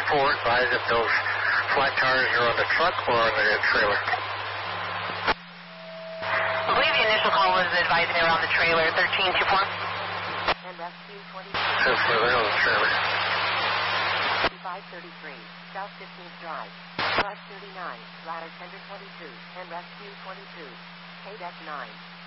advise if those flat tires are on the truck or on the trailer. I believe the initial call was advising they were on the trailer, 1324. And rescue 22. So they're on the trailer. 533, South 15th Drive, Rush 39, ladder tender 22, and rescue 22, KDEC 9.